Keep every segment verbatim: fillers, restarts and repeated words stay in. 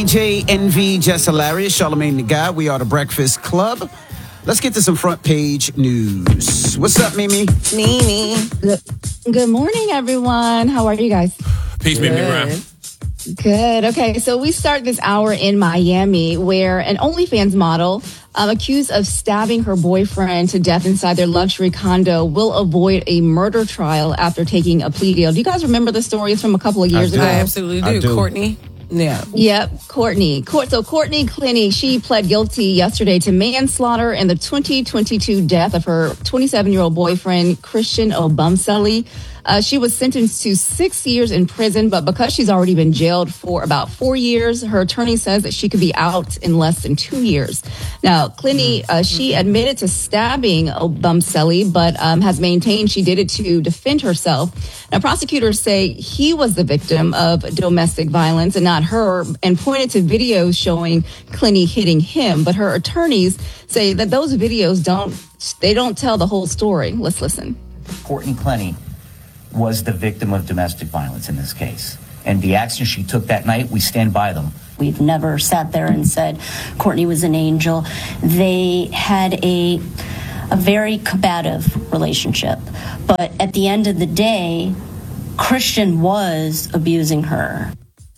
J, Envy, Jess Hilarious, Charlamagne the Guy. We are the Breakfast Club. Let's get to some front page news. What's up, Mimi? Mimi. Good, good morning, everyone. How are you guys? Peace, Mimi Brown. Good. Okay, so we start this hour in Miami, where an OnlyFans model um, accused of stabbing her boyfriend to death inside their luxury condo will avoid a murder trial after taking a plea deal. Do you guys remember the story? It's from a couple of years I ago. I absolutely do. I do. Courtney. Yeah. Yep, Courtney. Court, so Courtney Clinny, she pled guilty yesterday to manslaughter in the twenty twenty-two death of her twenty-seven-year-old boyfriend, Christian Obumseli. Uh, she was sentenced to six years in prison, but because she's already been jailed for about four years, her attorney says that she could be out in less than two years. Now, Clinny, uh, she admitted to stabbing Obumseli, but um, has maintained she did it to defend herself. Now, prosecutors say he was the victim of domestic violence and not her, and pointed to videos showing Clinny hitting him. But her attorneys say that those videos don't, they don't tell the whole story. Let's listen. Courtney Clinny was the victim of domestic violence in this case. And the actions she took that night, we stand by them. We've never sat there and said Courtney was an angel. They had a a very combative relationship. But at the end of the day, Christian was abusing her.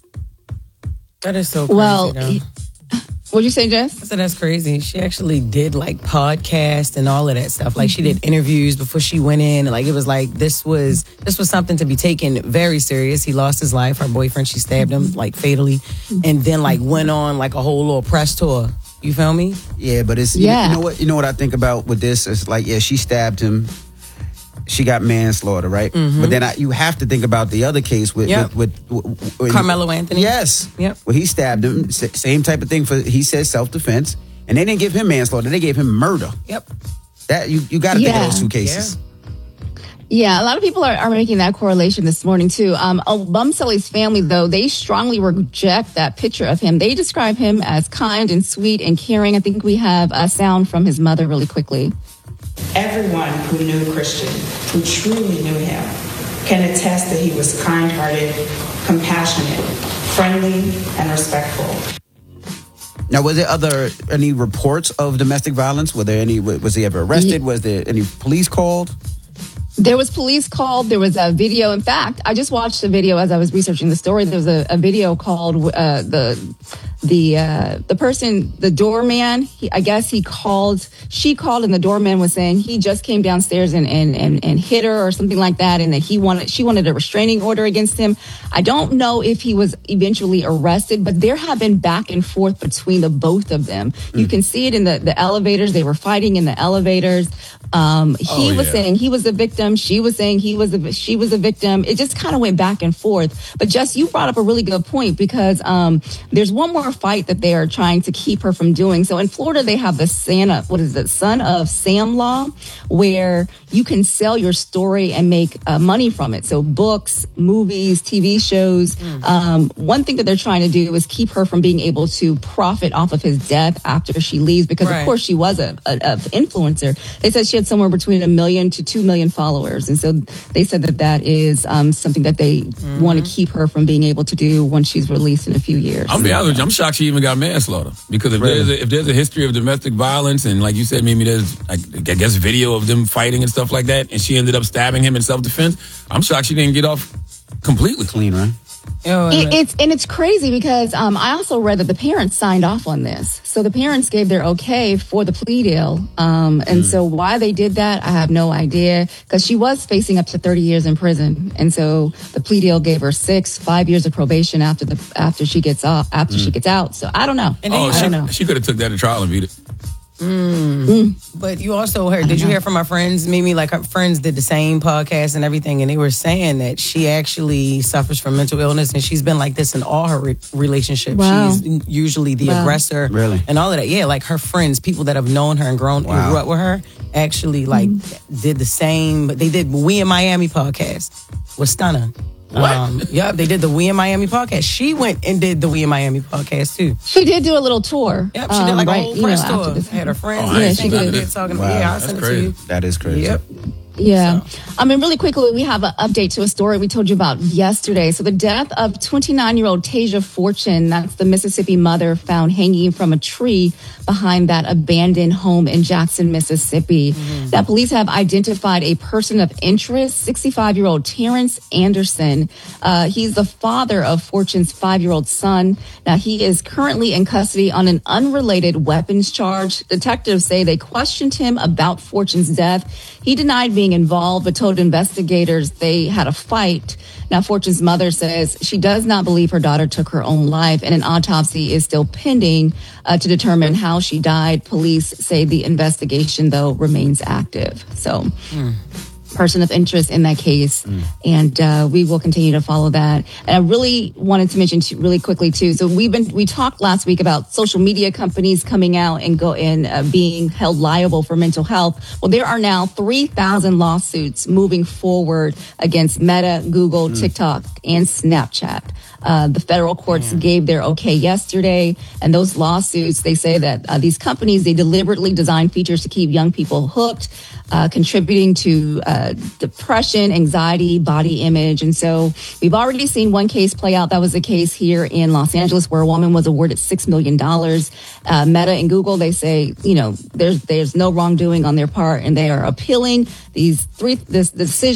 That is so crazy. Well, though. what'd you say, Jess? I said that's crazy. She actually did like podcasts and all of that stuff. Like she did interviews before she went in. Like it was like this was this was something to be taken very serious. He lost his life. Her boyfriend, she stabbed him like fatally, and then like went on like a whole little press tour. You feel me? Yeah, but it's Yeah. you know what you know what I think about with this. It's like yeah, she stabbed him. She got manslaughter, right? Mm-hmm. But then I, you have to think about the other case with Yep. with, with, with, with Carmelo Anthony. Yes. Yep. Well, he stabbed him. S- Same type of thing for he said self defense, and they didn't give him manslaughter. They gave him murder. Yep. That you you got to think Yeah. of those two cases. Yeah, a lot of people are, are making that correlation this morning, too. Um, Obumseli's family, though, they strongly reject that picture of him. They describe him as kind and sweet and caring. I think we have a sound from his mother really quickly. Everyone who knew Christian, who truly knew him, can attest that he was kind-hearted, compassionate, friendly, and respectful. Now, was there other any reports of domestic violence? Were there any? Was he ever arrested? Was there any police called? There was police called. There was a video. In fact, I just watched a video as I was researching the story. There was a, a video called uh, the the uh, the person, the doorman. He, I guess he called. She called, and the doorman was saying he just came downstairs and and and, and hit her or something like that, and that he wanted she wanted a restraining order against him. I don't know if he was eventually arrested, but there have been back and forth between the both of them. Mm. You can see it in the the elevators. They were fighting in the elevators. Um, he Oh, was yeah. saying he was a victim. She was saying he was a she was a victim. It just kind of went back and forth. But Jess, you brought up a really good point because um, there's one more fight that they are trying to keep her from doing. So in Florida, they have the Santa, what is it, Son of Sam law, where you can sell your story and make uh, money from it. So books, movies, T V shows. Mm. Um, one thing that they're trying to do is keep her from being able to profit off of his death after she leaves, because Right. of course she was a, a, a influencer. They said she had somewhere between a million to two million followers. And so they said that that is um, something that they mm-hmm. want to keep her from being able to do once she's released in a few years. I'll be honest with you, I'm shocked she even got manslaughter. Because if, Really? there's a, if there's a history of domestic violence, and like you said, maybe there's, I, I guess, video of them fighting and stuff like that, and she ended up stabbing him in self-defense, I'm shocked she didn't get off completely. Clean, right? Yo, It, it's and it's crazy because um, I also read that the parents signed off on this. So the parents gave their okay for the plea deal. Um, and mm. so why they did that, I have no idea. Because she was facing up to thirty years in prison, and so the plea deal gave her six, five years of probation after the after she gets off after mm. she gets out. So I don't know. And Oh, I she, don't know. she could have took that to trial and beat it. Mm. Mm. But you also heard, did you hear from our friends, Mimi? Like her friends did the same podcast and everything, and they were saying that she actually suffers from mental illness, and she's been like this in all her re- relationships. Wow. She's usually the Wow. aggressor, Really? and all of that. Yeah, like her friends, people that have known her and grown Wow. and grew up with her, actually like mm. did the same. They did We in Miami podcast with Stunner. What? Um, yeah, they did the We in Miami podcast. She went and did the We in Miami podcast too. She did do a little tour. Yep, she did like um, a right, whole you know, press after tour. this. Had her friends. Oh, I Yeah, ain't she seen none did. of this. Talking Wow, about, yeah, I'll that's send it crazy. to you. That is crazy. Yep. Yeah. So. I mean, really quickly, we have an update to a story we told you about yesterday. So the death of twenty-nine-year-old Tasia Fortune, that's the Mississippi mother found hanging from a tree behind that abandoned home in Jackson, Mississippi. Mm-hmm. That police have identified a person of interest, sixty-five-year-old Terrence Anderson. Uh, he's the father of Fortune's five-year-old son. Now, he is currently in custody on an unrelated weapons charge. Detectives say they questioned him about Fortune's death. He denied being involved, but told investigators they had a fight. Now, Fortune's mother says she does not believe her daughter took her own life, and an autopsy is still pending uh, to determine how she died. Police say the investigation, though, remains active. So, mm. person of interest in that case, mm. and uh, we will continue to follow that. And I really wanted to mention too, really quickly too. So we've been we talked last week about social media companies coming out and go and uh, being held liable for mental health. Well, there are now three thousand lawsuits moving forward against Meta, Google, mm. TikTok, and Snapchat. Uh, the federal courts mm. gave their okay yesterday, and those lawsuits, they say that uh, these companies, they deliberately design features to keep young people hooked, uh, contributing to uh, depression, anxiety, body image. And so we've already seen one case play out. That was the case here in Los Angeles where a woman was awarded six million dollars. Uh, Meta and Google, they say, you know, there's, there's no wrongdoing on their part, and they are appealing these three, this, this decision.